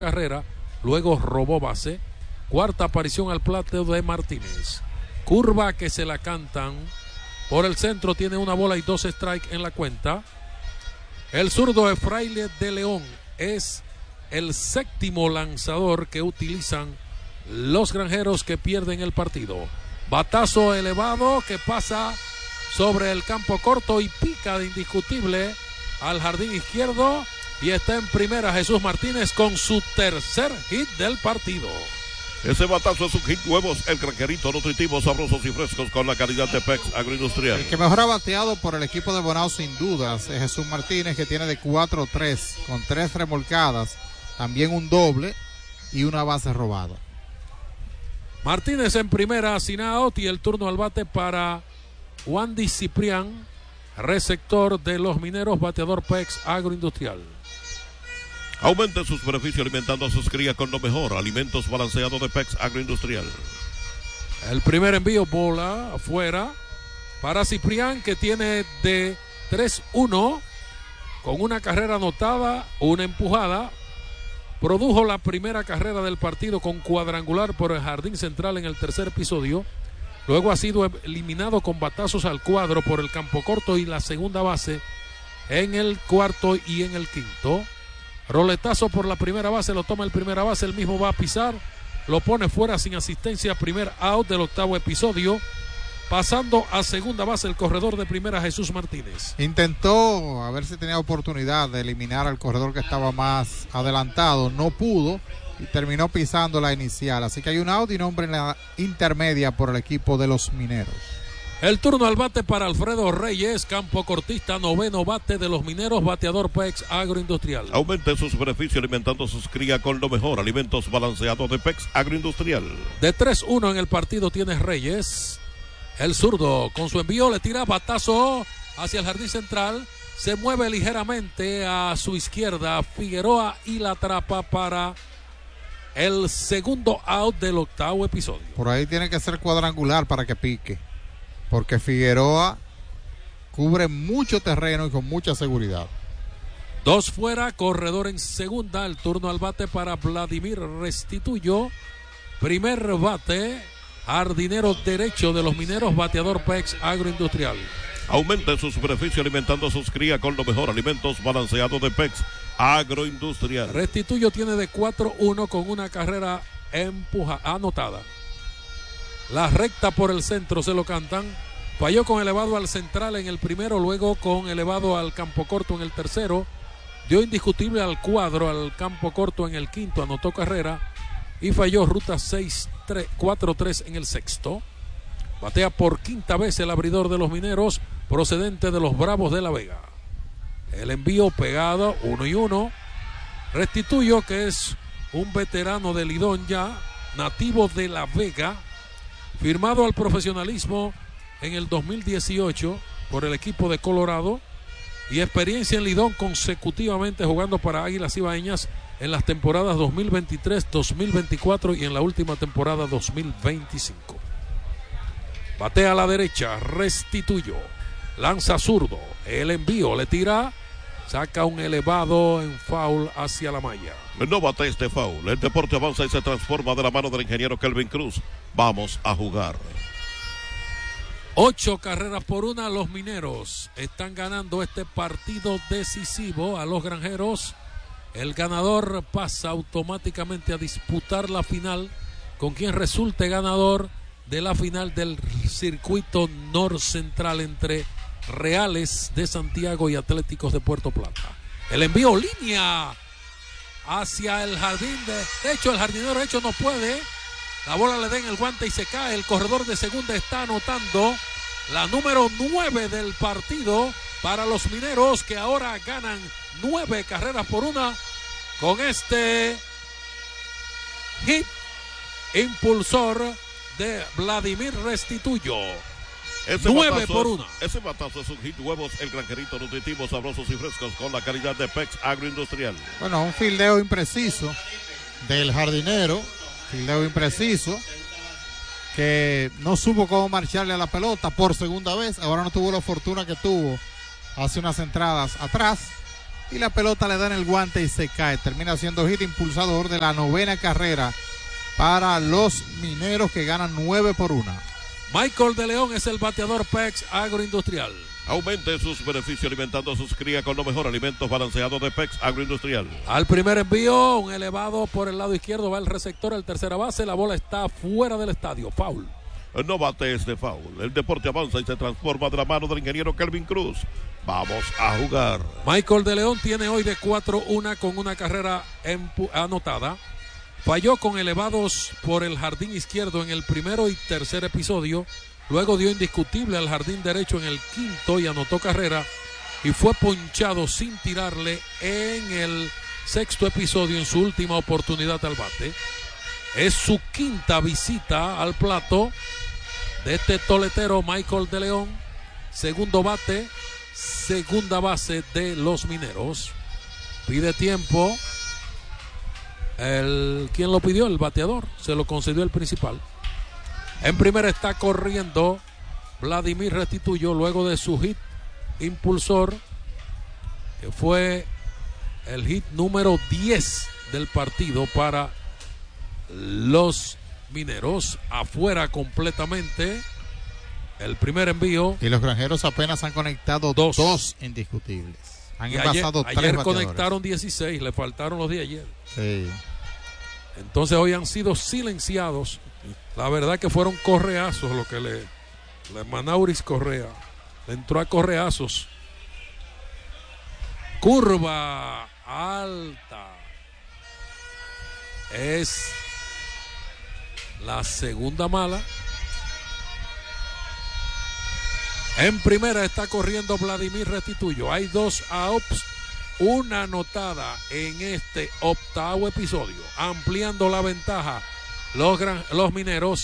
carrera, luego robó base. Cuarta aparición al plateo de Martínez. Curva que se la cantan. Por el centro tiene una bola y 2 strikes en la cuenta. El zurdo de Fraile de León es el séptimo lanzador que utilizan los granjeros que pierden el partido. Batazo elevado que pasa sobre el campo corto y pica de indiscutible al jardín izquierdo. Y está en primera Jesús Martínez con su tercer hit del partido. Ese batazo es un hit. Huevos, el craquerito, nutritivos, sabrosos y frescos con la calidad de PEX Agroindustrial. El que mejor ha bateado por el equipo de Bonao sin dudas es Jesús Martínez, que tiene de 4-3 con 3 remolcadas, también un doble y una base robada. Martínez en primera sin out y el turno al bate para Wandy Ciprián, receptor de los Mineros, bateador PEX Agroindustrial. Aumente sus beneficios alimentando a sus crías con lo mejor. Alimentos balanceados de PEX Agroindustrial. El primer envío, bola afuera para Ciprián, que tiene de 3-1 con una carrera anotada, una empujada. Produjo la primera carrera del partido con cuadrangular por el jardín central en el tercer episodio. Luego ha sido eliminado con batazos al cuadro por el campo corto y la segunda base en el cuarto y en el quinto. Roletazo por la primera base, lo toma el primera base, el mismo va a pisar, lo pone fuera sin asistencia, primer out del octavo episodio. Pasando a segunda base el corredor de primera, Jesús Martínez. Intentó a ver si tenía oportunidad de eliminar al corredor que estaba más adelantado, no pudo y terminó pisando la inicial. Así que hay un out y nombre en la intermedia por el equipo de los Mineros. El turno al bate para Alfredo Reyes, campo cortista, noveno bate de los Mineros, bateador PEX Agroindustrial. Aumente sus beneficios alimentando a sus crías con lo mejor. Alimentos balanceados de PEX Agroindustrial. De 3-1 en el partido tiene Reyes. El zurdo con su envío le tira batazo hacia el jardín central. Se mueve ligeramente a su izquierda Figueroa y la atrapa para el segundo out del octavo episodio. Por ahí tiene que ser cuadrangular para que pique, porque Figueroa cubre mucho terreno y con mucha seguridad. 2 fuera, corredor en segunda. El turno al bate para Vladimir Restituyo. Primer bate, jardinero derecho de los Mineros, bateador PEX Agroindustrial. Aumente sus beneficios alimentando a sus crías con lo mejor. Alimentos balanceados de PEX Agroindustrial. Restituyo tiene de 4-1 con una carrera anotada. La recta por el centro se lo cantan. Falló con elevado al central en el primero, luego con elevado al campo corto en el tercero. Dio indiscutible al cuadro, al campo corto en el quinto, anotó carrera. Y falló ruta 4-3 en el sexto. Batea por quinta vez el abridor de los Mineros, procedente de los Bravos de La Vega. El envío pegado, 1-1. Restituyo, que es un veterano de Lidón ya, nativo de La Vega, firmado al profesionalismo en el 2018 por el equipo de Colorado y experiencia en Lidón consecutivamente jugando para Águilas Ibaeñas en las temporadas 2023, 2024 y en la última temporada 2025. Batea a la derecha, Restituyo, lanza zurdo, el envío le tira, saca un elevado en foul hacia la malla. No bate este foul. El deporte avanza y se transforma de la mano del ingeniero Kelvin Cruz. Vamos a jugar. 8 carreras por 1. Los Mineros están ganando este partido decisivo a los Granjeros. El ganador pasa automáticamente a disputar la final con quien resulte ganador de la final del circuito norcentral entre Reales de Santiago y Atléticos de Puerto Plata. El envío línea hacia el jardín de hecho, el jardinero derecho no puede. La bola le da en el guante y se cae. El corredor de segunda está anotando la número 9 del partido para los Mineros, que ahora ganan 9 carreras por 1 con este hit impulsor de Vladimir Restituyo. 9 por 1. Ese batazo es un hit. Huevos, el granjerito, nutritivos, sabrosos y frescos con la calidad de PEX Agroindustrial. Bueno, un fildeo impreciso del jardinero. Fildeo impreciso, que no supo cómo marcharle a la pelota por segunda vez. Ahora no tuvo la fortuna que tuvo hace unas entradas atrás. y la pelota le da en el guante y se cae. Termina siendo hit impulsador de la 9ª carrera para los Mineros, que ganan 9-1. Michael de León es el bateador PEX Agroindustrial. Aumente sus beneficios alimentando a sus crías con los mejores alimentos balanceados de PEX Agroindustrial. Al primer envío, un elevado por el lado izquierdo, va el receptor, el tercera base, la bola está fuera del estadio, foul. No bates de foul. El deporte avanza y se transforma de la mano del ingeniero Kelvin Cruz. Vamos a jugar. Michael de León tiene hoy de 4-1 con una carrera anotada. Falló con elevados por el jardín izquierdo en el primero y tercer episodio. Luego dio indiscutible al jardín derecho en el quinto y anotó carrera. Y fue ponchado sin tirarle en el sexto episodio en su última oportunidad al bate. Es su quinta visita al plato de este toletero Michael de León. Segundo bate, segunda base de los Mineros. Pide tiempo. ¿Quién lo pidió? El bateador. Se lo concedió el principal. En primera está corriendo Vladimir Restituyo luego de su hit impulsor, que fue el hit número 10 del partido para los Mineros. Afuera completamente el primer envío. Y los Granjeros apenas han conectado dos indiscutibles. Han pasado tres ayer bateadores. Conectaron 16, le faltaron los de ayer. Sí. Entonces hoy han sido silenciados. La verdad que fueron correazos lo que le Manauris Correa le entró a correazos. Curva alta. Es la segunda mala. En primera está corriendo Vladimir Restituyo. Hay 2 outs, una anotada en este octavo episodio, ampliando la ventaja los Mineros.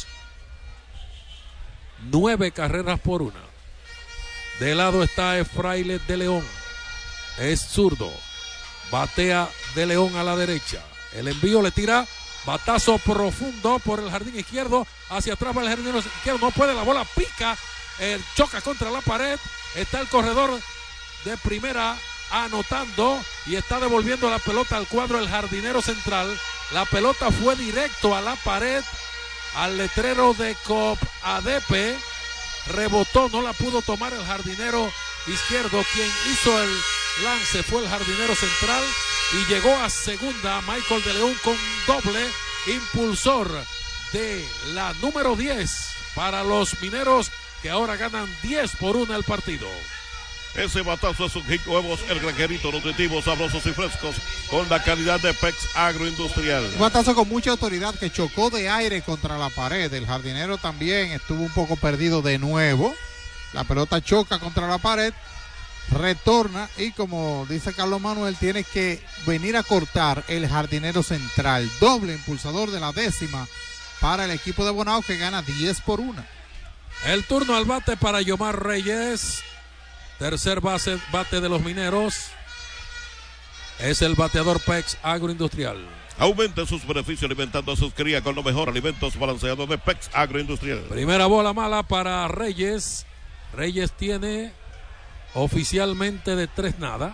9-1. De lado está Efraile de León, es zurdo, batea de León a la derecha. El envío le tira batazo profundo por el jardín izquierdo, hacia atrás va el jardinero izquierdo, no puede, la bola pica, choca contra la pared. Está el corredor de primera anotando y está devolviendo la pelota al cuadro el jardinero central. La pelota fue directo a la pared, al letrero de Cop ADP, rebotó, no la pudo tomar el jardinero izquierdo. Quien hizo el lance fue el jardinero central y llegó a segunda Michael de León con doble impulsor de la número 10 para los Mineros, que ahora ganan 10-1 el partido. Ese batazo es un hit nuevos, el granjerito, nutritivos, sabrosos y frescos, con la calidad de PEX Agroindustrial. Un batazo con mucha autoridad que chocó de aire contra la pared. El jardinero también estuvo un poco perdido de nuevo. La pelota choca contra la pared, retorna y, como dice Carlos Manuel, tiene que venir a cortar el jardinero central. Doble impulsador de la 10ª para el equipo de Bonao, que gana 10-1. El turno al bate para Yomar Reyes. Tercer bate de los Mineros. Es el bateador PEX Agroindustrial. Aumente sus beneficios alimentando a sus crías con los mejores alimentos balanceados de PEX Agroindustrial. Primera bola mala para Reyes. Reyes tiene oficialmente de 3-0.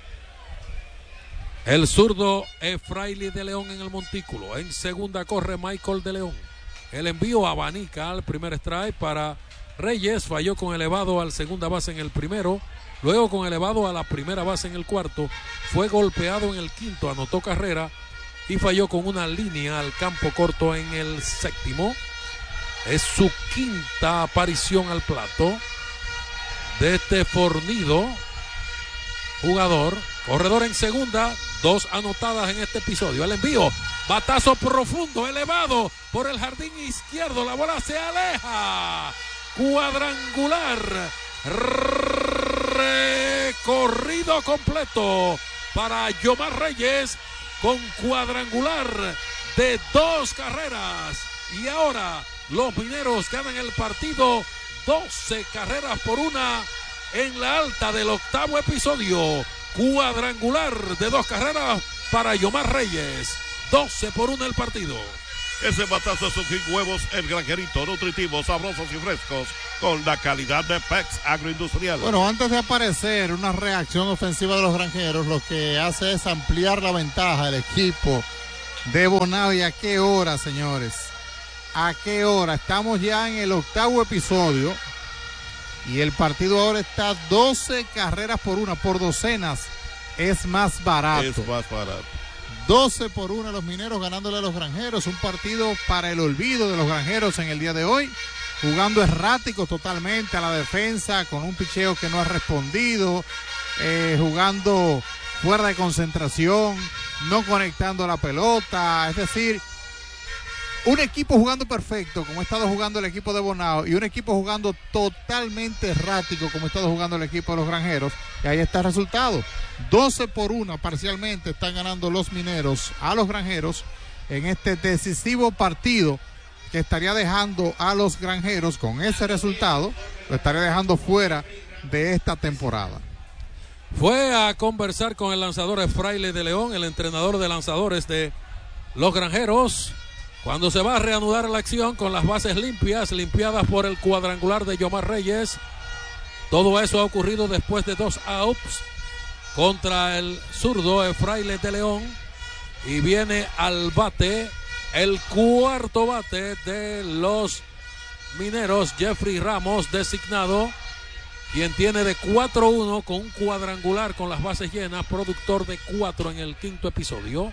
El zurdo Efraile de León en el montículo. En segunda corre Michael de León. El envío abanica al primer strike para Reyes. Falló con elevado al segunda base en el primero. Luego con elevado a la primera base en el cuarto. Fue golpeado en el quinto. Anotó carrera y falló con una línea al campo corto en el séptimo. Es su quinta aparición al plato de este fornido jugador. Corredor en segunda, 2 anotadas en este episodio. El envío, batazo profundo, elevado por el jardín izquierdo. La bola se aleja. Cuadrangular. Recorrido completo para Yomar Reyes con cuadrangular de 2 carreras. Y ahora los Mineros ganan el partido 12-1 en la alta del octavo episodio. Cuadrangular de 2 carreras para Yomar Reyes. 12-1 el partido. Ese batazo es un hit. Huevos El Granjerito, nutritivos, sabrosos y frescos, con la calidad de Pex Agroindustrial. Bueno, antes de aparecer una reacción ofensiva de los Granjeros, lo que hace es ampliar la ventaja del equipo de Bonao. ¿Y a qué hora, señores? ¿A qué hora? Estamos ya en el 8º episodio y el partido ahora está 12 carreras por una, por docenas. Es más barato. Es más barato. 12 por 1 los Mineros ganándole a los Granjeros. Un partido para el olvido de los Granjeros en el día de hoy. Jugando erráticos totalmente a la defensa, con un picheo que no ha respondido. Jugando fuera de concentración, no conectando la pelota. Es decir, un equipo jugando perfecto, como ha estado jugando el equipo de Bonao, y un equipo jugando totalmente errático, como ha estado jugando el equipo de los Granjeros. Y ahí está el resultado. 12 por 1 parcialmente están ganando los Mineros a los Granjeros en este decisivo partido que estaría dejando a los Granjeros con ese resultado, lo estaría dejando fuera de esta temporada. Fue a conversar con el lanzador Efraile de León, el entrenador de lanzadores de los Granjeros, cuando se va a reanudar la acción con las bases limpiadas por el cuadrangular de Yomar Reyes. Todo eso ha ocurrido después de 2 outs contra el zurdo Efraile de León, y viene al bate el cuarto bate de los Mineros, Jeffrey Ramos, designado, quien tiene de 4-1 con un cuadrangular con las bases llenas, productor de 4 en el 5º episodio.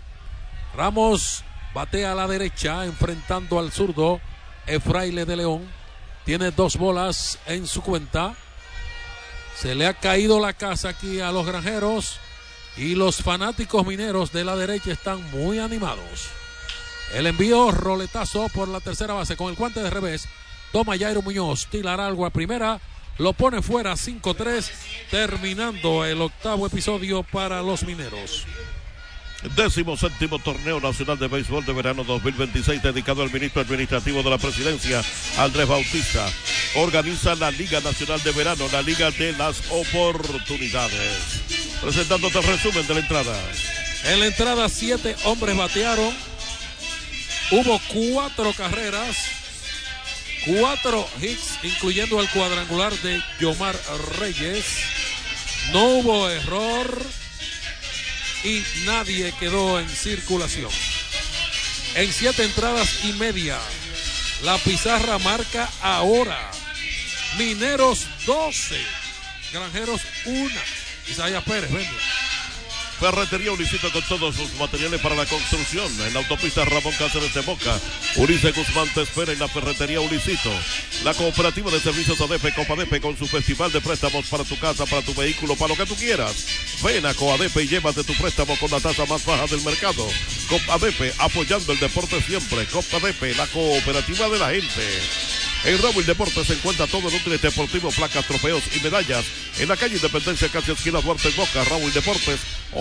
Ramos batea a la derecha enfrentando al zurdo Efraile de León. Tiene 2 bolas en su cuenta. Se le ha caído la casa aquí a los Granjeros y los fanáticos mineros de la derecha están muy animados. El envío, roletazo por la tercera base con el guante de revés. Toma Jairo Muñoz, tirar algo a primera, lo pone fuera, 5-3, terminando el 8º episodio para los Mineros. 17º Torneo Nacional de Béisbol de Verano 2026, dedicado al ministro administrativo de la Presidencia, Andrés Bautista. Organiza la Liga Nacional de Verano, la Liga de las Oportunidades. Presentándote el resumen de la entrada. En la entrada, 7 hombres batearon. Hubo 4 carreras, 4 hits, incluyendo el cuadrangular de Yomar Reyes. No hubo error y nadie quedó en circulación. En 7 entradas y media, la pizarra marca ahora: Mineros 12, Granjeros 1. Isaías Pérez, vende. Ferretería Ulicito, con todos sus materiales para la construcción. En la autopista Ramón Cáceres de Moca, Ulice Guzmán te espera en la Ferretería Ulicito. La cooperativa de servicios ADP, Copadepe, con su festival de préstamos para tu casa, para tu vehículo, para lo que tú quieras. Ven a Coadepe y llévate tu préstamo con la tasa más baja del mercado. Copadepe, apoyando el deporte siempre. Copadepe, la cooperativa de la gente. En Raúl Deportes se encuentra todo en útiles deportivos, placas, trofeos y medallas. En la calle Independencia, casi esquina Duarte en Boca. Raúl Deportes,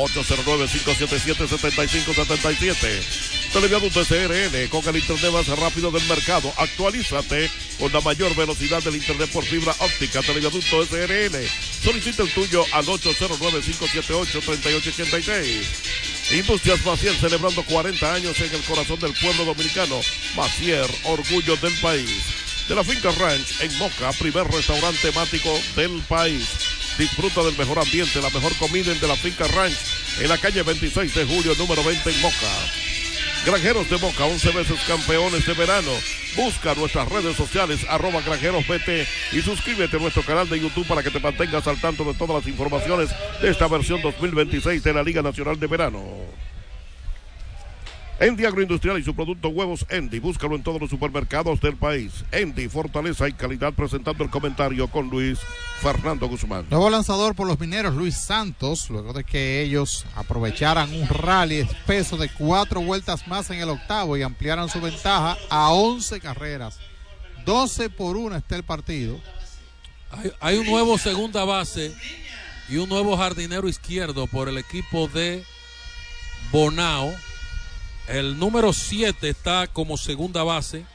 809-577-7577. Televiaducto SRN, con el internet más rápido del mercado. Actualízate con la mayor velocidad del internet por fibra óptica. Televiaducto SRN. Solicita el tuyo al 809-578-3886. Industrias Macier, celebrando 40 años en el corazón del pueblo dominicano. Macier, orgullo del país. De la Finca Ranch en Moca, primer restaurante temático del país. Disfruta del mejor ambiente, la mejor comida en De la Finca Ranch, en la calle 26 de julio, número 20 en Moca. Granjeros de Moca, 11 veces campeones de verano. Busca nuestras redes sociales, @GranjerosBT, y suscríbete a nuestro canal de YouTube para que te mantengas al tanto de todas las informaciones de esta versión 2026 de la Liga Nacional de Verano. Endy Agroindustrial y su producto Huevos Endy. Búscalo en todos los supermercados del país. Endy, fortaleza y calidad, presentando el comentario con Luis Fernando Guzmán. Nuevo lanzador por los Mineros, Luis Santos, luego de que ellos aprovecharan un rally espeso de 4 vueltas más en el 8º y ampliaran su ventaja a 11 carreras. 12 por 1 está el partido. Hay un nuevo segunda base y un nuevo jardinero izquierdo por el equipo de Bonao. El número 7 está como segunda base.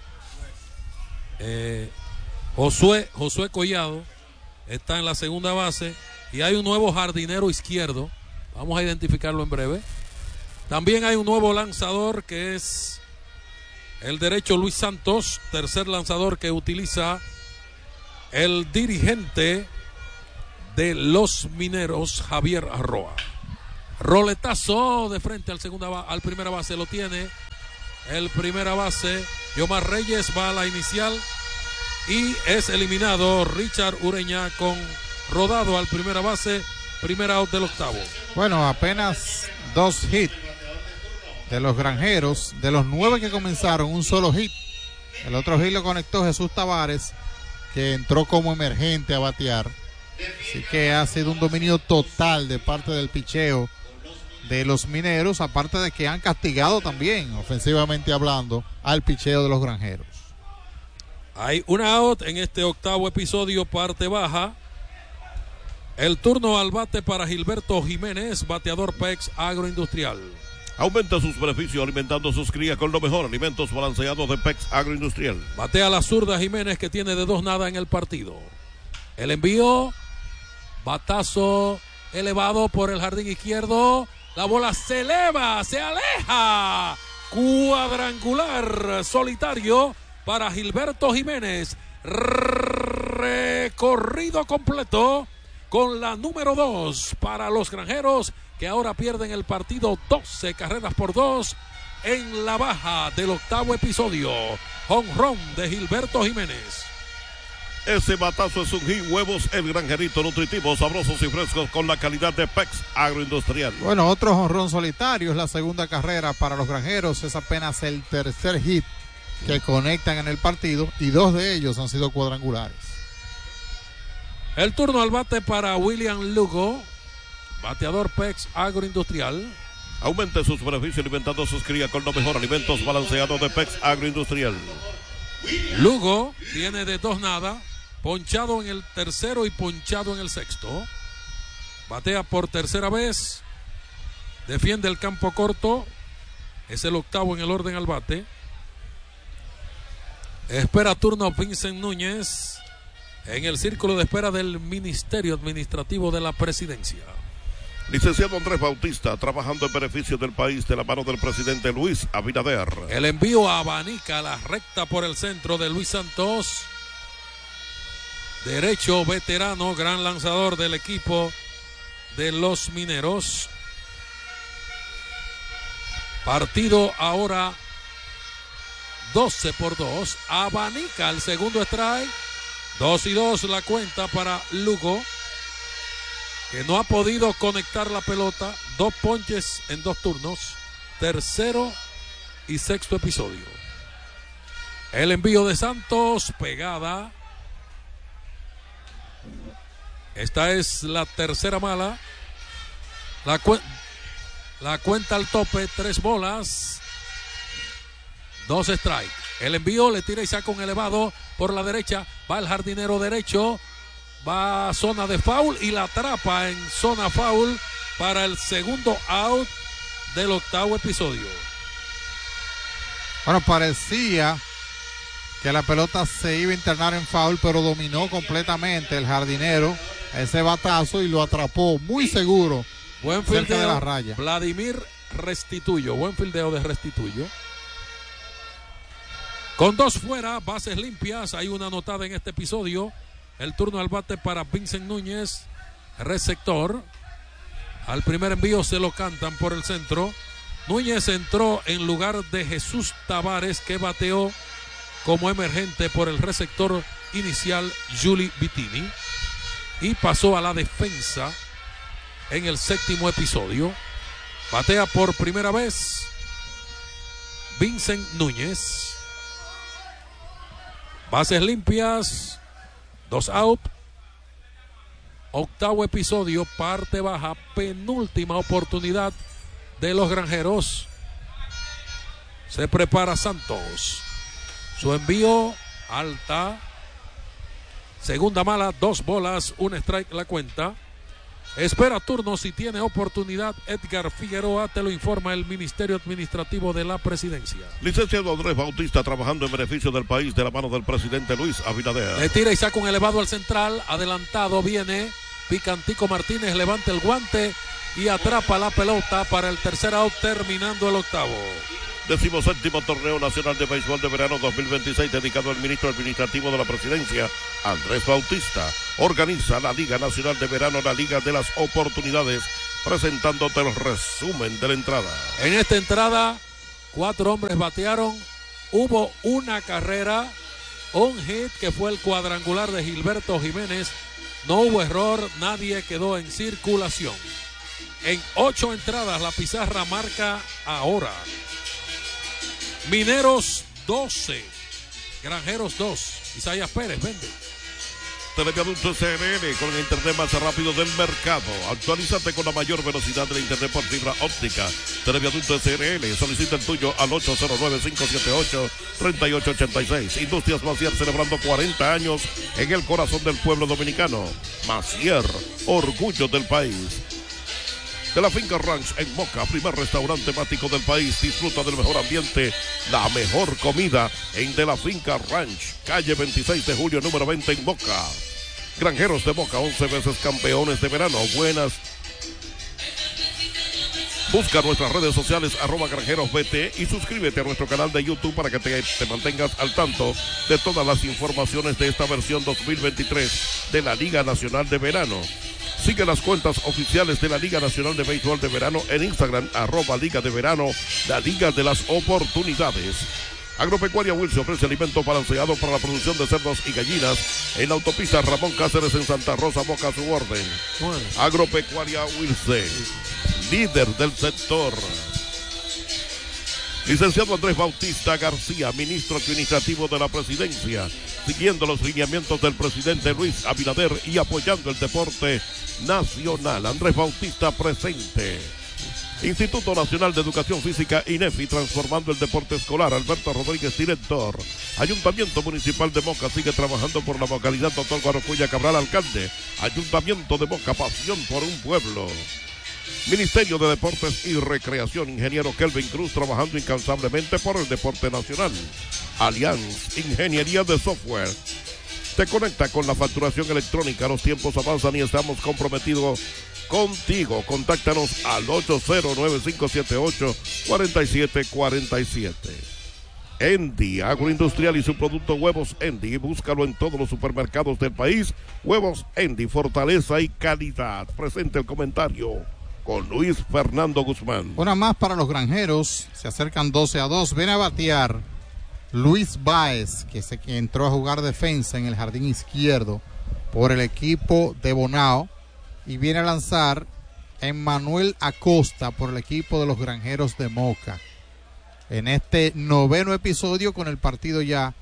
Josué Collado está en la segunda base. Y hay un nuevo jardinero izquierdo. Vamos a identificarlo en breve. También hay un nuevo lanzador que es El derecho Luis Santos, tercer lanzador que utiliza el dirigente de los Mineros, Javier Arroa. Roletazo de frente al primera base, lo tiene el primera base. Yomar Reyes va a la inicial y es eliminado Richard Ureña con rodado al primera base, primer out del octavo. Bueno, apenas 2 hits de los Granjeros. De los 9 que comenzaron, un solo hit. El otro hit lo conectó Jesús Tavares, que entró como emergente a batear. Así que ha sido un dominio total de parte del picheo de los Mineros, aparte de que han castigado también, ofensivamente hablando, al picheo de los Granjeros. Hay un out en este octavo episodio, parte baja. El turno al bate para Gilberto Jiménez, bateador PEX Agroindustrial. Aumenta sus beneficios alimentando sus crías con lo mejor, alimentos balanceados de PEX Agroindustrial. Batea la zurda Jiménez, que tiene de 2-0 en el partido. El envío, batazo elevado por el jardín izquierdo. La bola se eleva, se aleja. Cuadrangular solitario para Gilberto Jiménez. Recorrido completo con la número 2 para los Granjeros, que ahora pierden el partido 12-2 en la baja del octavo episodio. Jonrón de Gilberto Jiménez. Ese batazo es un hit. Huevos El Granjerito, nutritivos, sabrosos y frescos con la calidad de PEX Agroindustrial. Bueno, otro jonrón solitario, es la segunda carrera para los Granjeros. Es apenas el tercer hit que conectan en el partido y 2 de ellos han sido cuadrangulares. El turno al bate para William Lugo, bateador PEX Agroindustrial. Aumente sus beneficios alimentando sus crías con los mejores alimentos balanceados de PEX Agroindustrial. Lugo tiene de 2-0, ponchado en el tercero y ponchado en el sexto. Batea por tercera vez, defiende el campo corto, es el octavo en el orden al bate. Espera turno Vincent Núñez en el círculo de espera del Ministerio Administrativo de la Presidencia. Licenciado Andrés Bautista, trabajando en beneficio del país de la mano del presidente Luis Abinader. El envío abanica la recta por el centro de Luis Santos. Derecho veterano, gran lanzador del equipo de los Mineros. Partido ahora 12-2. Abanica el segundo strike. 2-2 la cuenta para Lugo, que no ha podido conectar la pelota. 2 ponches en 2 turnos. Tercero y sexto episodio. El envío de Santos, pegada. Esta es la tercera mala. La cuenta al tope, 3 bolas, 2 strikes. El envío, le tira y saca un elevado por la derecha. Va el jardinero derecho. Va a zona de foul y la atrapa en zona foul para el segundo out del octavo episodio. Bueno, parecía que la pelota se iba a internar en foul, pero dominó completamente el jardinero ese batazo y lo atrapó muy seguro. Buen cerca fildeo de la raya. Vladimir Restituyo. Buen fildeo de Restituyo. Con 2 fuera, bases limpias. Hay una anotada en este episodio. El turno al bate para Vincent Núñez, receptor. Al primer envío se lo cantan por el centro. Núñez entró en lugar de Jesús Tavares, que bateó como emergente por el receptor inicial Juli Vitini. Y pasó a la defensa en el séptimo episodio. Batea por primera vez Vincent Núñez. Bases limpias, 2 out. Octavo episodio, parte baja, penúltima oportunidad de los Granjeros. Se prepara Santos. Su envío alta. Segunda mala, 2 bolas, 1 strike la cuenta. Espera turno si tiene oportunidad Edgar Figueroa, te lo informa el Ministerio Administrativo de la Presidencia. Licenciado Andrés Bautista, trabajando en beneficio del país de la mano del presidente Luis Abinader. Le tira y saca un elevado al central, adelantado viene Picantico Martínez, levanta el guante y atrapa la pelota para el tercer out, terminando el octavo. 17º Torneo Nacional de Béisbol de Verano 2026, dedicado al ministro administrativo de la Presidencia, Andrés Bautista. Organiza la Liga Nacional de Verano, la Liga de las Oportunidades, presentándote el resumen de la entrada. En esta entrada, 4 hombres batearon, hubo una carrera, un hit que fue el cuadrangular de Gilberto Jiménez, no hubo error, nadie quedó en circulación. En 8 entradas la pizarra marca ahora: Mineros 12, Granjeros 2. Isaías Pérez vende. Televiadulto SRL, con el internet más rápido del mercado. Actualízate con la mayor velocidad del internet por fibra óptica. Televiadulto SRL, solicita el tuyo al 809-578-3886. Industrias Macier, celebrando 40 años en el corazón del pueblo dominicano. Macier, orgullo del país. De la Finca Ranch en Moca, primer restaurante temático del país. Disfruta del mejor ambiente, la mejor comida en De la Finca Ranch, calle 26 de julio, número 20 en Moca. Granjeros de Moca, 11 veces campeones de verano. Buenas. Busca nuestras redes sociales @granjerosbt y suscríbete a nuestro canal de YouTube para que te mantengas al tanto de todas las informaciones de esta versión 2023 de la Liga Nacional de Verano. Sigue las cuentas oficiales de la Liga Nacional de Béisbol de Verano en Instagram, @Liga de Verano, la Liga de las Oportunidades. Agropecuaria Wilson ofrece alimento balanceado para la producción de cerdos y gallinas en la autopista Ramón Cáceres en Santa Rosa, Moca, a su orden. Bueno. Agropecuaria Wilson, líder del sector. Licenciado Andrés Bautista García, ministro administrativo de la Presidencia, siguiendo los lineamientos del presidente Luis Abinader y apoyando el deporte nacional. Andrés Bautista presente. Instituto Nacional de Educación Física, INEFI, transformando el deporte escolar. Alberto Rodríguez, director. Ayuntamiento Municipal de Moca sigue trabajando por la localidad. Doctor Guarocuya Cabral, alcalde. Ayuntamiento de Moca, pasión por un pueblo. Ministerio de Deportes y Recreación, ingeniero Kelvin Cruz, trabajando incansablemente por el deporte nacional. Allianz, ingeniería de software. Te conecta con la facturación electrónica. Los tiempos avanzan y estamos comprometidos contigo. Contáctanos al 809-578-4747. Endi Agroindustrial y su producto Huevos Endi. Búscalo en todos los supermercados del país. Huevos Endi, fortaleza y calidad. Presente el comentario con Luis Fernando Guzmán. Una más para los granjeros. Se acercan 12-2. Viene a batear Luis Báez, que entró a jugar defensa en el jardín izquierdo por el equipo de Bonao. Y viene a lanzar Emmanuel Acosta por el equipo de los Granjeros de Moca. En este 9º episodio, con el partido ya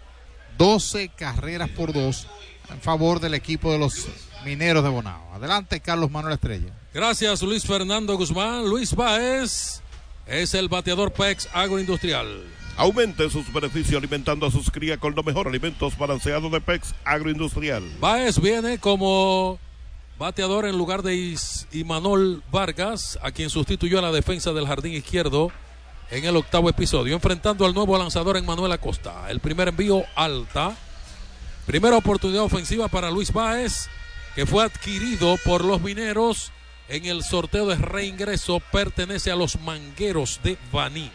12 carreras por 2 en favor del equipo de los Mineros de Bonao. Adelante, Carlos Manuel Estrella. Gracias, Luis Fernando Guzmán. Luis Báez es el bateador PEX Agroindustrial. Aumente sus beneficios alimentando a sus crías con los mejores alimentos balanceados de PEX Agroindustrial. Báez viene como bateador en lugar de Imanol Vargas, a quien sustituyó a la defensa del jardín izquierdo en el 8º episodio, enfrentando al nuevo lanzador Emmanuel Acosta. El primer envío alta. Primera oportunidad ofensiva para Luis Báez, que fue adquirido por los Mineros en el sorteo de reingreso. Pertenece a los Mangueros de Baní.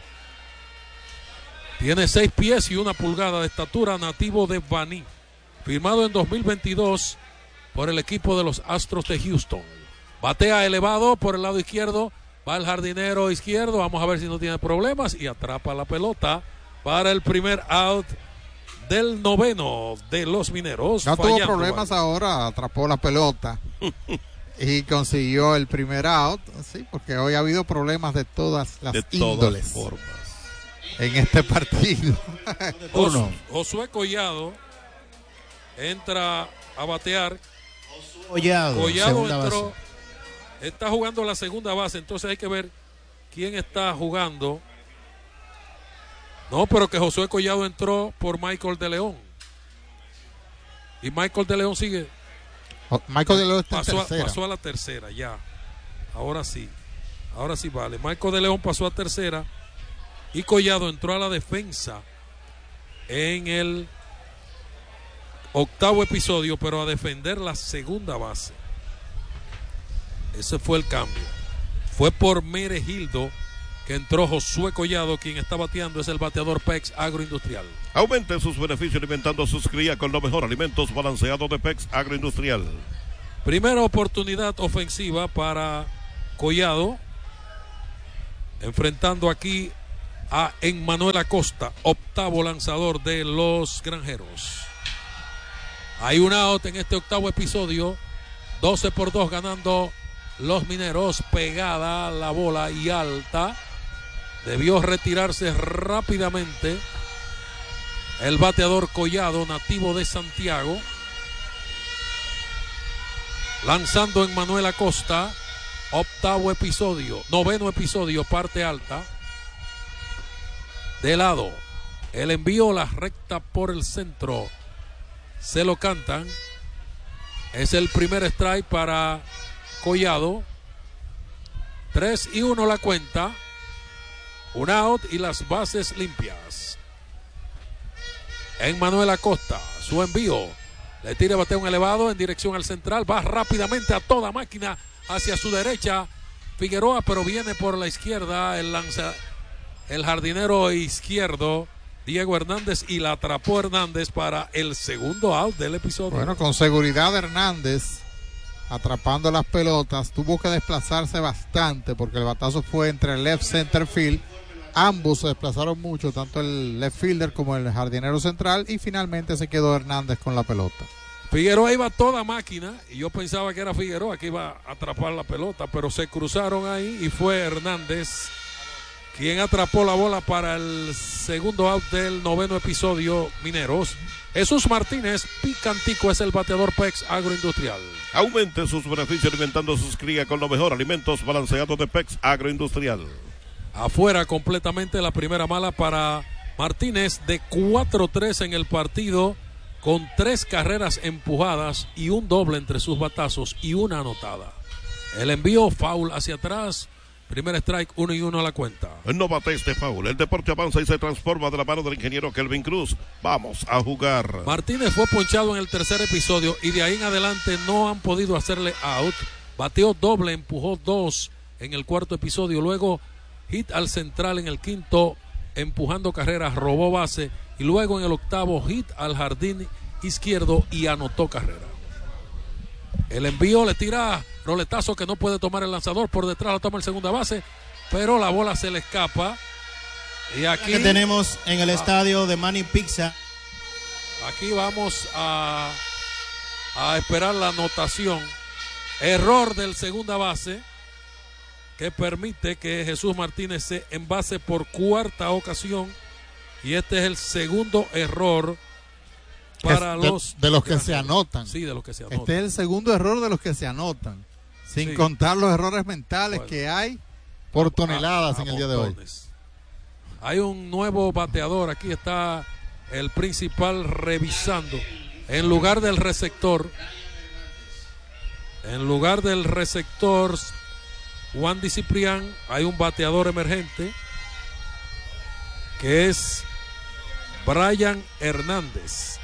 Tiene 6 pies y 1 pulgada de estatura, nativo de Baní. Firmado en 2022 por el equipo de los Astros de Houston. Batea elevado por el lado izquierdo. Va el jardinero izquierdo. Vamos a ver si no tiene problemas. Y atrapa la pelota para el primer out del 9º de los Mineros. No tuvo problemas ahora. Atrapó la pelota. Y consiguió el primer out. Sí, porque hoy ha habido problemas de todas las índoles. Formas. En este partido. Josué Collado entra a batear. Collado entró. Base. Está jugando la segunda base. Entonces hay que ver quién está jugando. No, pero que Josué Collado entró por Michael de León. Y Michael de León sigue. Michael de León está pasó a la tercera, ya. Ahora sí vale. Michael de León pasó a tercera. Y Collado entró a la defensa en el 8º episodio, pero a defender la segunda base. Ese fue el cambio. Fue por Meregildo, que que entró Josué Collado. Quien está bateando es el bateador PEX Agroindustrial. Aumente sus beneficios alimentando sus crías con los mejores alimentos balanceados de PEX Agroindustrial. Primera oportunidad ofensiva para Collado, enfrentando aquí a Emmanuel Acosta, octavo lanzador de los Granjeros. Hay un out en este octavo episodio, 12-2 ganando los Mineros. Pegada la bola y alta, debió retirarse rápidamente el bateador Collado, nativo de Santiago. Lanzando Emmanuel Acosta, noveno episodio, parte alta. De lado, el envío, la recta por el centro. Se lo cantan. Es el primer strike para Collado. 3-1 la cuenta. Un out y las bases limpias. Emmanuel Acosta, su envío. Le tira bateo un elevado en dirección al central. Va rápidamente a toda máquina hacia su derecha Figueroa, pero viene por la izquierda el jardinero izquierdo Diego Hernández, y la atrapó Hernández para el segundo out del episodio. Bueno, con seguridad Hernández atrapando las pelotas. Tuvo que desplazarse bastante porque el batazo fue entre el left center field. Ambos se desplazaron mucho, tanto el left fielder como el jardinero central, y finalmente se quedó Hernández con la pelota. Figueroa iba a toda máquina y yo pensaba que era Figueroa que iba a atrapar la pelota, pero se cruzaron ahí y fue Hernández quien atrapó la bola para el segundo out del noveno episodio. Mineros. Jesús Martínez Picantico es el bateador PEX Agroindustrial. Aumente sus beneficios alimentando sus crías con los mejores alimentos balanceados de PEX Agroindustrial. Afuera completamente la primera mala para Martínez, de 4-3 en el partido, con 3 carreras empujadas y un doble entre sus batazos y una anotada. El envío, foul hacia atrás. Primer strike, 1-1 a la cuenta. No bate este foul. El deporte avanza y se transforma de la mano del ingeniero Kelvin Cruz. Vamos a jugar. Martínez fue ponchado en el tercer episodio y de ahí en adelante no han podido hacerle out. Bateó doble, empujó 2 en el cuarto episodio. Luego hit al central en el quinto, empujando carreras, robó base. Y luego en el octavo, hit al jardín izquierdo y anotó carrera. El envío, le tira roletazo que no puede tomar el lanzador. Por detrás la toma el segunda base, pero la bola se le escapa. Y aquí que tenemos en el estadio de Manny Pizza. Aquí vamos a esperar la anotación. Error del segunda base que permite que Jesús Martínez se envase por cuarta ocasión. Y este es el segundo error para de los que se anotan. Sí, de los que se anotan. Este es el segundo error de los que se anotan, sin contar los errores mentales que hay por toneladas en el día de hoy. Hay un nuevo bateador, aquí está el principal revisando. En lugar del receptor Wandy Ciprián, hay un bateador emergente que es Brian Hernández.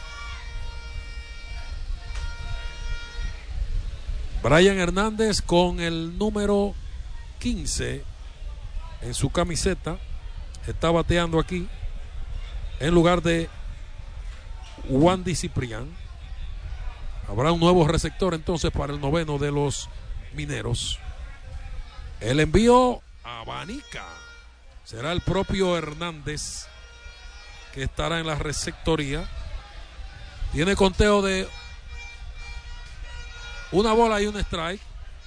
Brian Hernández con el número 15 en su camiseta está bateando aquí en lugar de Wandy Ciprián. Habrá un nuevo receptor entonces para el noveno de los Mineros. El envío abanica. Será el propio Hernández que estará en la receptoría. Tiene conteo de una bola y un strike.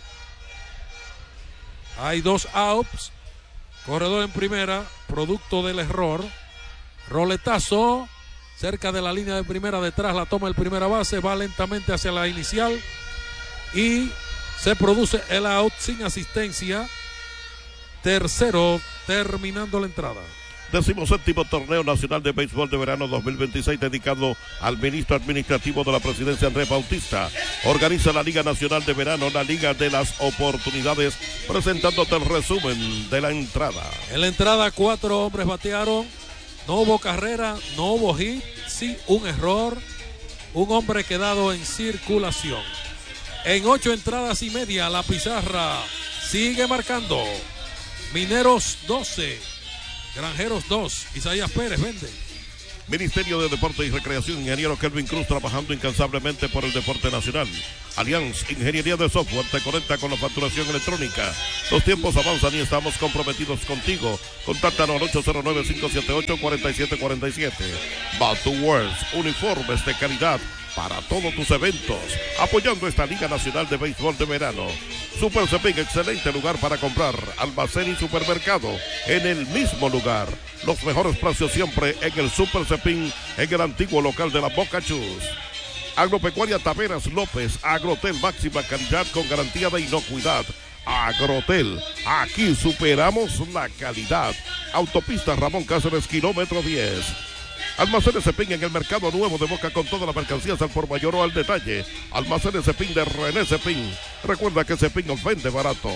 Hay 2 outs. Corredor en primera, producto del error. Roletazo cerca de la línea de primera, detrás la toma el primera base, va lentamente hacia la inicial y se produce el out sin asistencia. Tercero, terminando la entrada. 17º Torneo Nacional de Béisbol de Verano 2026 dedicado al ministro administrativo de la presidencia Andrés Bautista. Organiza la Liga Nacional de Verano, la Liga de las Oportunidades, presentándote el resumen de la entrada. En la entrada 4 hombres batearon, no hubo carrera, no hubo hit, sí un error, un hombre quedado en circulación. En 8 entradas y media la pizarra sigue marcando Mineros 12, Granjeros 2. Isaías Pérez vende. Ministerio de Deporte y Recreación, ingeniero Kelvin Cruz, trabajando incansablemente por el deporte nacional. Allianz Ingeniería de Software te conecta con la facturación electrónica. Los tiempos avanzan y estamos comprometidos contigo. Contáctanos al 809-578-4747. Batu Works, uniformes de calidad para todos tus eventos. Apoyando esta Liga Nacional de Béisbol de Verano. Super Cepín, excelente lugar para comprar. Almacén y supermercado en el mismo lugar. Los mejores precios siempre en el Super Cepín, en el antiguo local de la Boca Chus. Agropecuaria Taveras López, Agrotel, máxima calidad con garantía de inocuidad. Agrotel, aquí superamos la calidad. Autopista Ramón Cáceres, kilómetro 10. Almacenes Cepín en el Mercado Nuevo de Boca con todas las mercancías al por mayor o al detalle. Almacenes Cepín de René Cepín. Recuerda que Cepín nos vende barato.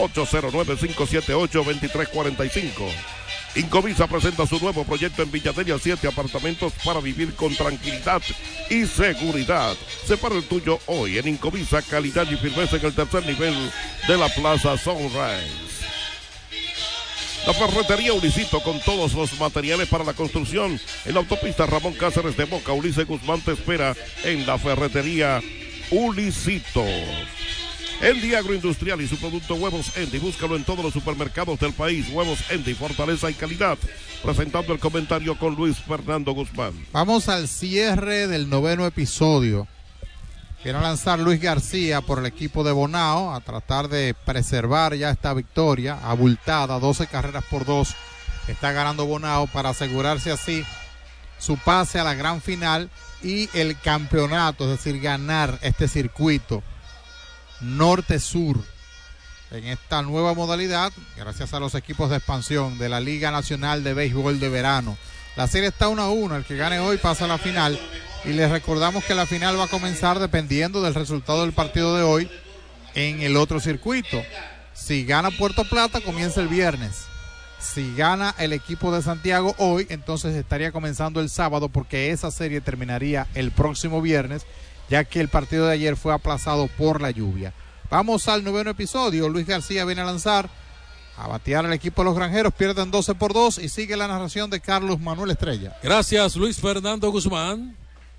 809-578-2345. Incovisa presenta su nuevo proyecto en Villadella, 7 apartamentos para vivir con tranquilidad y seguridad. Separa el tuyo hoy en Incovisa, calidad y firmeza en el tercer nivel de la Plaza Sunrise. La ferretería Ulicito con todos los materiales para la construcción. En la autopista Ramón Cáceres de Boca, Ulises Guzmán te espera en la ferretería Ulicito. Endy Agroindustrial y su producto Huevos Endy. Búscalo en todos los supermercados del país. Huevos Endy, fortaleza y calidad. Presentando el comentario con Luis Fernando Guzmán. Vamos al cierre del 9º episodio. Quiere lanzar Luis García por el equipo de Bonao a tratar de preservar ya esta victoria abultada, 12 carreras por 2. Está ganando Bonao para asegurarse así su pase a la gran final y el campeonato, es decir, ganar este circuito norte-sur en esta nueva modalidad, gracias a los equipos de expansión de la Liga Nacional de Béisbol de Verano. La serie está 1-1, el que gane hoy pasa a la final. Y les recordamos que la final va a comenzar dependiendo del resultado del partido de hoy en el otro circuito. Si gana Puerto Plata, comienza el viernes. Si gana el equipo de Santiago hoy, entonces estaría comenzando el sábado, porque esa serie terminaría el próximo viernes, ya que el partido de ayer fue aplazado por la lluvia. Vamos al 9º episodio. Luis García viene a lanzar, a batear al equipo de los Granjeros, pierden 12 por 2 y sigue la narración de Carlos Manuel Estrella. Gracias, Luis Fernando Guzmán.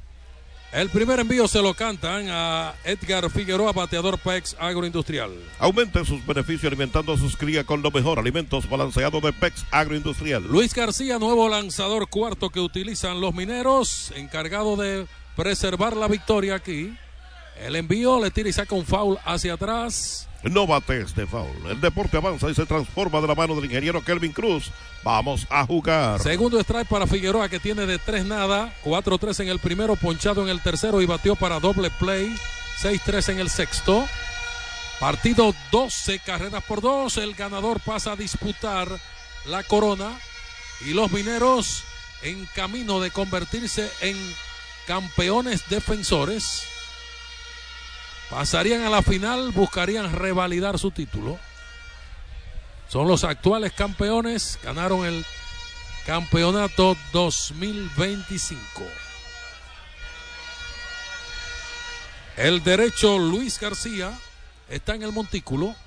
El primer envío se lo cantan a Edgar Figueroa, bateador PEX Agroindustrial. Aumente sus beneficios alimentando a sus crías con los mejores alimentos balanceados de PEX Agroindustrial. Luis García, nuevo lanzador cuarto que utilizan los Mineros, encargado de preservar la victoria aquí. El envío le tira y saca un foul hacia atrás. No bates de foul. El deporte avanza y se transforma de la mano del ingeniero Kelvin Cruz. Vamos a jugar. Segundo strike para Figueroa, que tiene de 3-0, 4-3 en el primero, ponchado en el tercero y batió para doble play, 6-3 en el sexto. Partido 12 carreras por 2. El ganador pasa a disputar la corona y los Mineros en camino de convertirse en campeones defensores. Pasarían a la final, buscarían revalidar su título. Son los actuales campeones, ganaron el campeonato 2025. El derecho Luis García está en el montículo.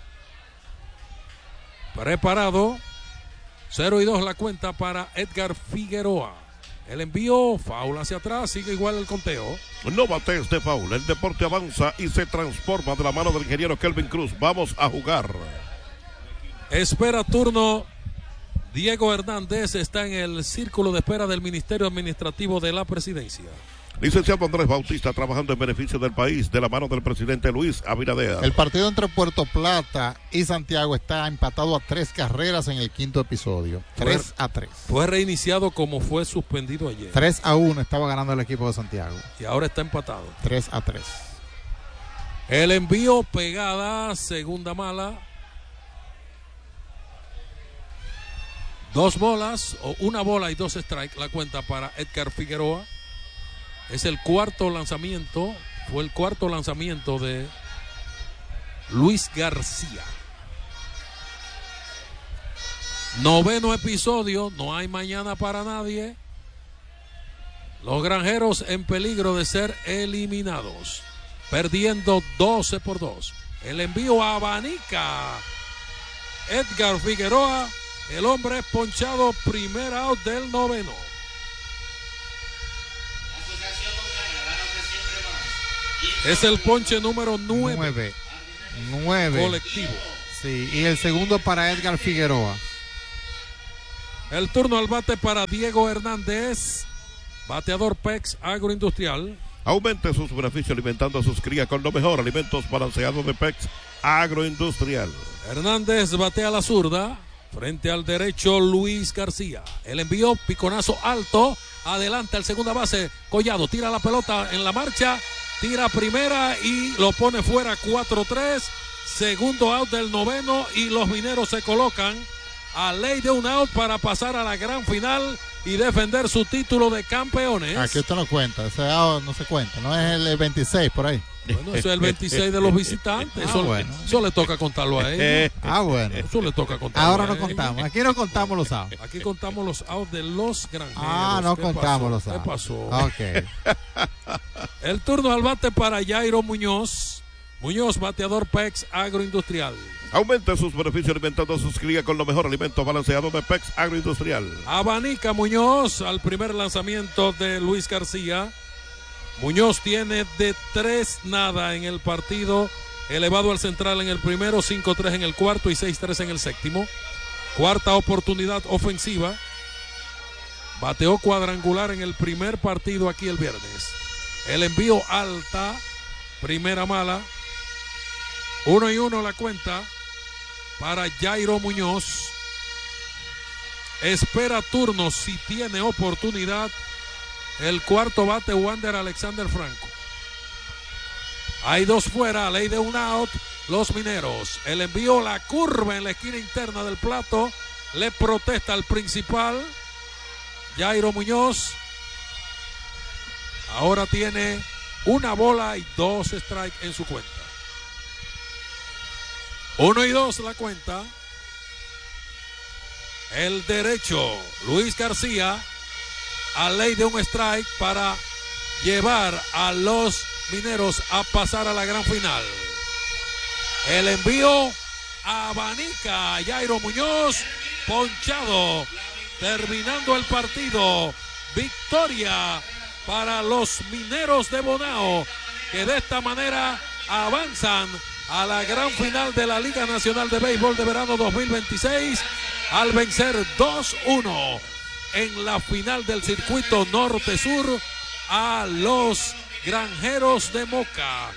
Preparado. 0-2 la cuenta para Edgar Figueroa. El envío, foul hacia atrás, sigue igual el conteo. No bates de foul. El deporte avanza y se transforma de la mano del ingeniero Kelvin Cruz. Vamos a jugar. Espera turno. Diego Hernández está en el círculo de espera del Ministerio Administrativo de la Presidencia. Licenciado Andrés Bautista, trabajando en beneficio del país, de la mano del presidente Luis Abinader. El partido entre Puerto Plata y Santiago está empatado a 3 carreras en el 5º episodio. 3-3. Fue reiniciado como fue suspendido ayer. 3-1 estaba ganando el equipo de Santiago. Y ahora está empatado. 3-3. El envío, pegada, segunda mala. 2 bolas, o 1 bola y 2 strikes, la cuenta para Edgar Figueroa. Es el cuarto lanzamiento, fue el cuarto lanzamiento de Luis García. 9º episodio, no hay mañana para nadie. Los Granjeros en peligro de ser eliminados, perdiendo 12 por 2. El envío a abanica Edgar Figueroa. El hombre es ponchado, primer out del noveno. Es el ponche número 9. 9 colectivo. Sí, y el segundo para Edgar Figueroa. El turno al bate para Diego Hernández, bateador PEX Agroindustrial. Aumente sus beneficios alimentando a sus crías con lo mejor, alimentos balanceados de PEX Agroindustrial. Hernández batea a la zurda, frente al derecho Luis García. El envío, piconazo alto, adelante al segunda base, Collado tira la pelota en la marcha, tira primera y lo pone fuera, 4-3, segundo out del noveno y los mineros se colocan a ley de un out para pasar a la gran final y defender su título de campeones. Aquí usted no cuenta, ese out no se cuenta, no es el 26 por ahí. Bueno, eso es el 26 de los visitantes. Eso le toca contarlo a ellos. Bueno. Eso le toca contarlo. Ahora no contamos. Aquí no contamos los outs. Aquí contamos los outs de los granjeros. No contamos los outs. ¿Qué pasó? Ok. El turno al bate para Jairo Muñoz. Muñoz, bateador PEX Agroindustrial. Aumente sus beneficios alimentando a sus crías con lo mejor, alimentos balanceados de PEX Agroindustrial. Abanica Muñoz al primer lanzamiento de Luis García. Muñoz tiene de 3-0 en el partido, elevado al central en el primero, 5-3 en el cuarto y 6-3 en el séptimo. Cuarta oportunidad ofensiva. Bateó cuadrangular en el primer partido aquí el viernes. El envío alta, primera mala. 1-1 la cuenta para Jairo Muñoz. Espera turno si tiene oportunidad. El cuarto bate, Wander Alexander Franco. Hay dos fuera, ley de un out. Los mineros. El envío, la curva en la esquina interna del plato. Le protesta al principal. Jairo Muñoz. Ahora tiene una bola y 2 strikes en su cuenta. 1-2 la cuenta. El derecho, Luis García. A ley de un strike para llevar a los mineros a pasar a la gran final. El envío abanica a Jairo Muñoz, ponchado, terminando el partido. Victoria para los mineros de Bonao, que de esta manera avanzan a la gran final de la Liga Nacional de Béisbol de Verano 2026 al vencer 2-1 en la final del circuito norte-sur a los Granjeros de Moca.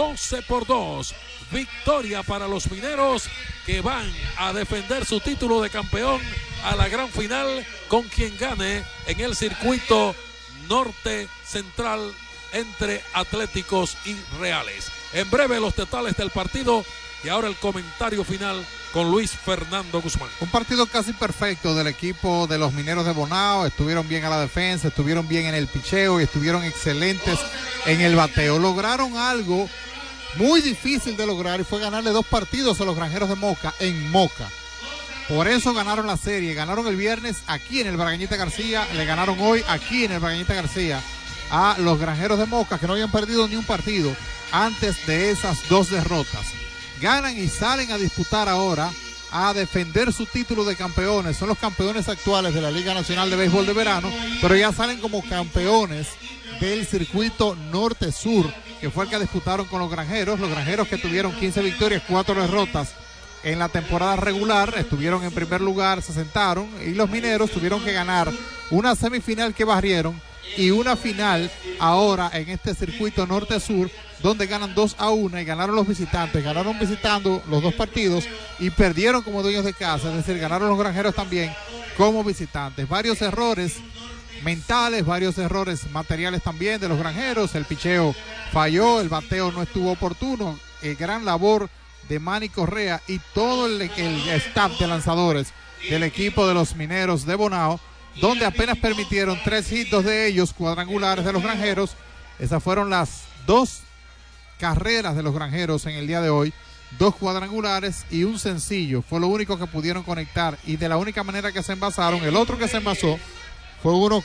12-2, victoria para los mineros, que van a defender su título de campeón a la gran final con quien gane en el circuito norte central entre Atléticos y Reales. En breve los totales del partido y ahora el comentario final con Luis Fernando Guzmán. Un partido casi perfecto del equipo de los mineros de Bonao. Estuvieron bien a la defensa, estuvieron bien en el picheo y estuvieron excelentes en el bateo. Lograron algo muy difícil de lograr y fue ganarle 2 partidos a los Granjeros de Moca en Moca. Por eso ganaron la serie. Ganaron el viernes aquí en el Braganita García, le ganaron hoy aquí en el Braganita García a los Granjeros de Moca, que no habían perdido ni un partido antes de esas 2 derrotas. Ganan y salen a disputar ahora, a defender su título de campeones. Son los campeones actuales de la Liga Nacional de Béisbol de Verano, pero ya salen como campeones del circuito norte-sur, que fue el que disputaron con los Granjeros que tuvieron 15 victorias, 4 derrotas en la temporada regular. Estuvieron en primer lugar, se sentaron, y los mineros tuvieron que ganar una semifinal que barrieron y una final ahora en este circuito norte-sur, donde ganan 2-1 y ganaron los visitantes. Ganaron visitando los 2 partidos y perdieron como dueños de casa, es decir, ganaron los Granjeros también como visitantes. Varios errores mentales, varios errores materiales también de los Granjeros. El picheo falló, el bateo no estuvo oportuno. Gran labor de Manny Correa y todo el staff de lanzadores del equipo de los mineros de Bonao, donde apenas permitieron 3 hits, 2 de ellos cuadrangulares de los Granjeros. Esas fueron las 2 carreras de los Granjeros en el día de hoy. 2 cuadrangulares y un sencillo. Fue lo único que pudieron conectar y de la única manera que se envasaron. El otro que se envasó fue uno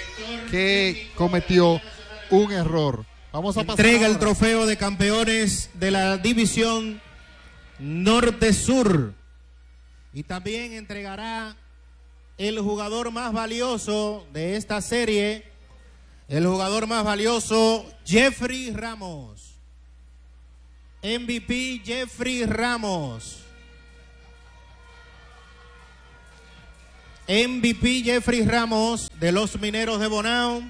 que cometió un error. Vamos a pasar. Entrega el trofeo de campeones de la división norte-sur. y también entregará el jugador más valioso de esta serie, el jugador más valioso, Jeffrey Ramos. MVP Jeffrey Ramos. MVP Jeffrey Ramos de los Mineros de Bonao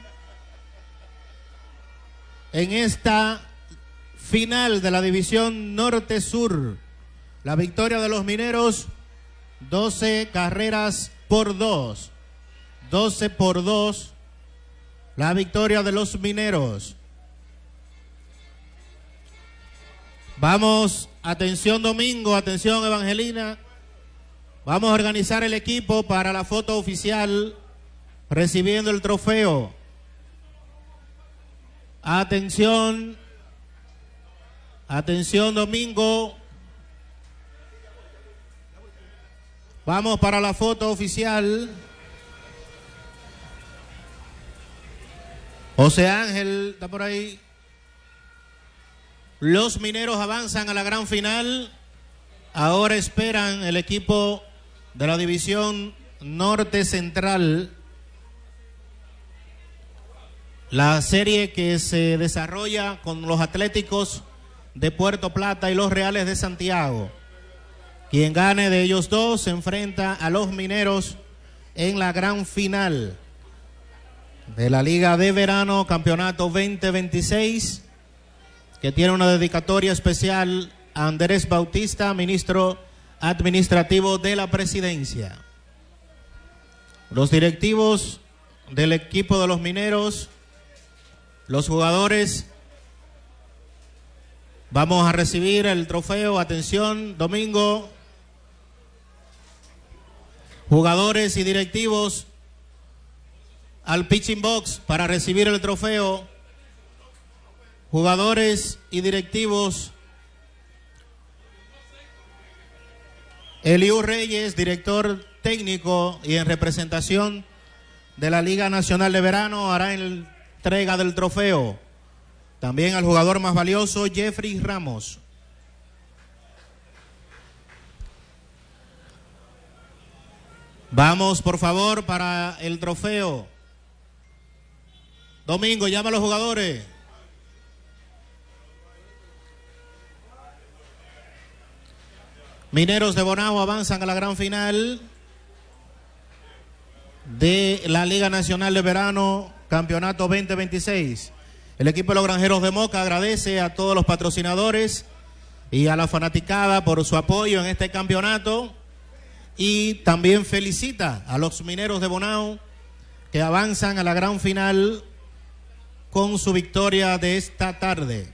en esta final de la división Norte-Sur. La victoria de los Mineros, 12 carreras por 2. 12 por 2. La victoria de los Mineros. Vamos, atención Domingo, atención Evangelina. Vamos a organizar el equipo para la foto oficial recibiendo el trofeo. Atención. Atención Domingo. Vamos para la foto oficial. José Ángel está por ahí. Los Mineros avanzan a la gran final. Ahora esperan el equipo de la división Norte Central. La serie que se desarrolla con los Atléticos de Puerto Plata y los Reales de Santiago. Quien gane de ellos dos se enfrenta a los Mineros en la gran final de la Liga de Verano Campeonato 2026, que tiene una dedicatoria especial a Andrés Bautista, ministro administrativo de la presidencia. Los directivos del equipo de los Mineros, los jugadores, vamos a recibir el trofeo. Atención, Domingo. Jugadores y directivos al pitching box para recibir el trofeo. Jugadores y directivos. Eliú Reyes, director técnico y en representación de la Liga Nacional de Verano, hará entrega del trofeo. También al jugador más valioso, Jeffrey Ramos. Vamos, por favor, para el trofeo. Domingo, llama a los jugadores. Mineros de Bonao avanzan a la gran final de la Liga Nacional de Verano, Campeonato 2026. El equipo de los Granjeros de Moca agradece a todos los patrocinadores y a la fanaticada por su apoyo en este campeonato, y también felicita a los Mineros de Bonao que avanzan a la gran final con su victoria de esta tarde.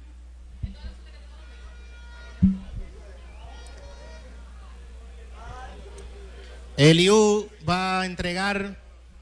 Eliú va a entregar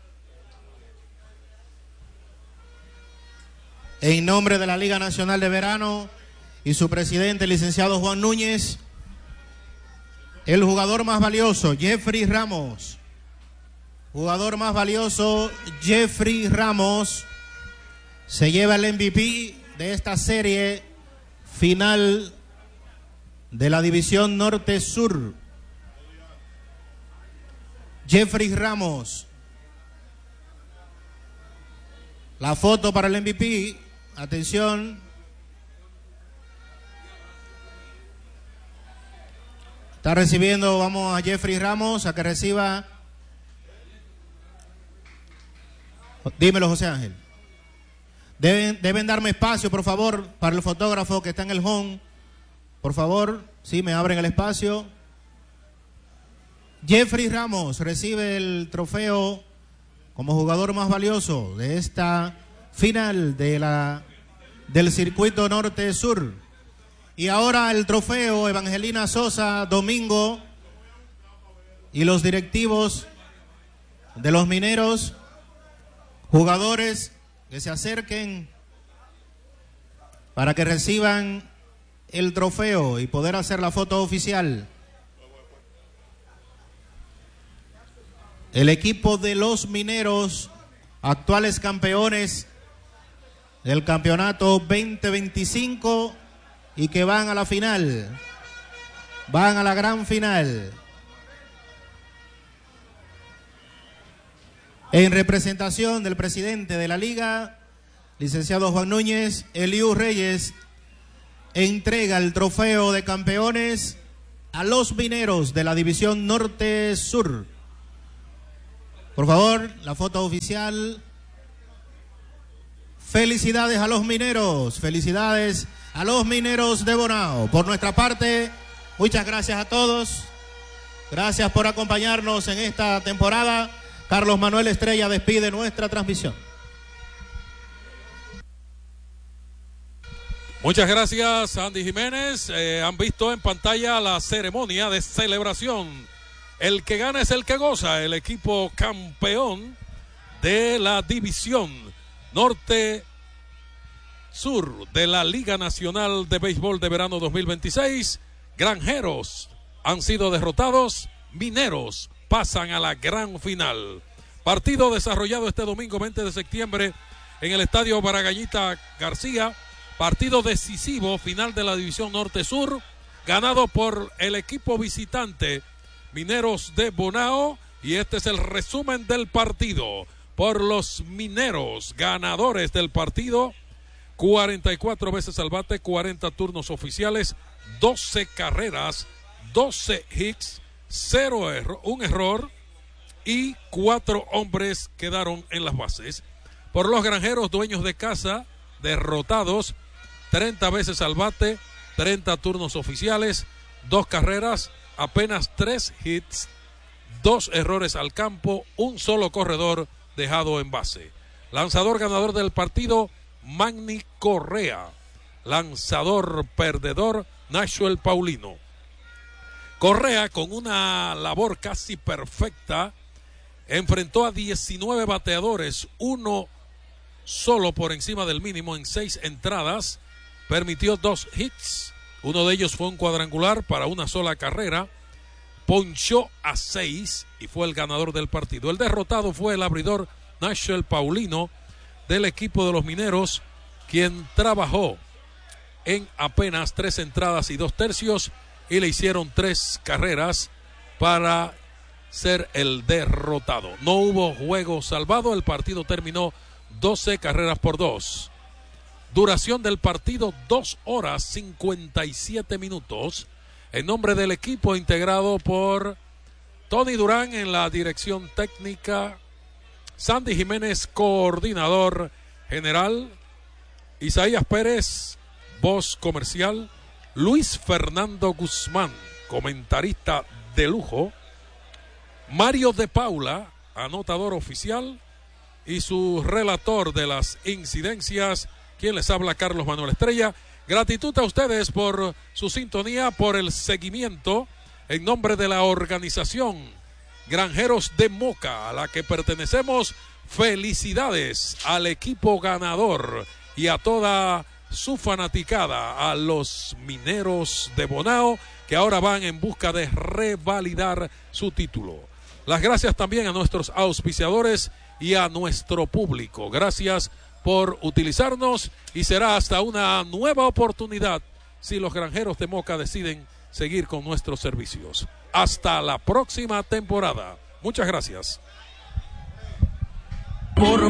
en nombre de la Liga Nacional de Verano y su presidente, el licenciado Juan Núñez, el jugador más valioso, Jeffrey Ramos. Jugador más valioso, Jeffrey Ramos, se lleva el MVP de esta serie final de la división Norte-Sur. Jeffrey Ramos. La foto para el MVP. Atención. Está recibiendo, vamos a Jeffrey Ramos a que reciba. Dímelo, José Ángel. Deben darme espacio, por favor, para el fotógrafo que está en el home. Por favor, sí, me abren el espacio. Jeffrey Ramos recibe el trofeo como jugador más valioso de esta final del circuito Norte-Sur. Y ahora el trofeo, Evangelina Sosa, Domingo y los directivos de los Mineros, jugadores que se acerquen para que reciban el trofeo y poder hacer la foto oficial. El equipo de los Mineros, actuales campeones del campeonato 2025 y que van a la final, van a la gran final. En representación del presidente de la liga, licenciado Juan Núñez, Eliú Reyes entrega el trofeo de campeones a los mineros de la división norte-sur. Por favor, la foto oficial. Felicidades a los mineros, felicidades a los mineros de Bonao. Por nuestra parte, muchas gracias a todos. Gracias por acompañarnos en esta temporada. Carlos Manuel Estrella despide nuestra transmisión. Muchas gracias, Andy Jiménez. Han visto en pantalla la ceremonia de celebración. El que gana es el que goza. El equipo campeón de la división norte-sur de la Liga Nacional de Béisbol de Verano 2026. Granjeros han sido derrotados. Mineros pasan a la gran final. Partido desarrollado este domingo 20 de septiembre en el estadio Baragallita García. Partido decisivo, final de la división norte-sur, ganado por el equipo visitante Mineros de Bonao. Y este es el resumen del partido. Por los mineros, ganadores del partido, 44 veces al bate, 40 turnos oficiales, 12 carreras, 12 hits, 1 error y 4 hombres quedaron en las bases. Por los granjeros, dueños de casa, derrotados, 30 veces al bate, 30 turnos oficiales, 2 carreras, apenas 3 hits, 2 errores al campo, un solo corredor dejado en base. Lanzador ganador del partido, Manny Correa. Lanzador perdedor, Nahuel Paulino. Correa, con una labor casi perfecta, enfrentó a 19 bateadores, uno solo por encima del mínimo en 6 entradas. Permitió 2 hits, uno de ellos fue un cuadrangular para una sola carrera. Ponchó a 6 y fue el ganador del partido. El derrotado fue el abridor Nahuel Paulino del equipo de los mineros, quien trabajó en apenas 3 entradas y 2 tercios y le hicieron 3 carreras para ser el derrotado. No hubo juego salvado, el partido terminó 12 carreras por 2. Duración del partido 2 horas 57 minutos. En nombre del equipo integrado por Tony Durán en la dirección técnica, Sandy Jiménez, coordinador general, Isaías Pérez, voz comercial, Luis Fernando Guzmán, comentarista de lujo, Mario de Paula, anotador oficial, y su relator de las incidencias, quien les habla, Carlos Manuel Estrella. Gratitud a ustedes por su sintonía, por el seguimiento. En nombre de la organización Granjeros de Moca, a la que pertenecemos, felicidades al equipo ganador y a toda su fanaticada, a los mineros de Bonao, que ahora van en busca de revalidar su título. Las gracias también a nuestros auspiciadores y a nuestro público. Gracias por utilizarnos y será hasta una nueva oportunidad si los Granjeros de Moca deciden seguir con nuestros servicios. Hasta la próxima temporada. Muchas gracias. Por